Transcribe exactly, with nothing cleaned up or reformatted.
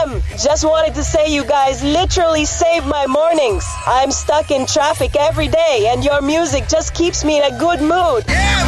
M. Just wanted to say you guys literally save my mornings. I'm stuck in traffic every day, and your music just keeps me in a good mood. Yeah,